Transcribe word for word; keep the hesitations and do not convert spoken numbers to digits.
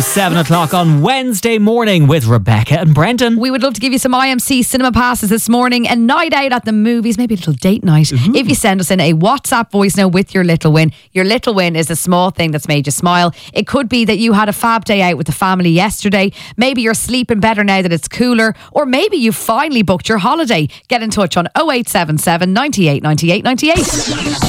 Seven o'clock on Wednesday morning with Rebecca and Brendan. We would love to give you some I M C cinema passes this morning, a night out at the movies, maybe a little date night. Mm-hmm. If you send us in a WhatsApp voice note with your little win. Your little win is a small thing that's made you smile. It could be that you had a fab day out with the family yesterday. Maybe you're sleeping better now that it's cooler, or maybe you finally booked your holiday. Get in touch on oh eight seven seven, ninety-eight, ninety-eight, ninety-eight.